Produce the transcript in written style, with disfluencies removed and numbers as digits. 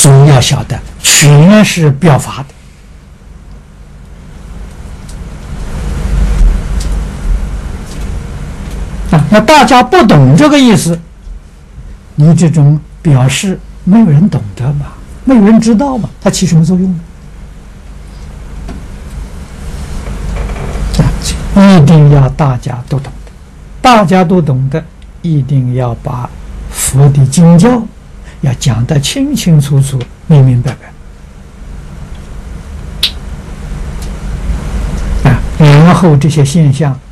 总要晓得，全是表法的。那大家不懂这个意思，你这种表示没有人懂得嘛，没有人知道嘛，它起什么作用呢？一定要大家都懂得，大家都懂得，一定要把佛的经教要讲得清清楚楚、明明白白然后这些现象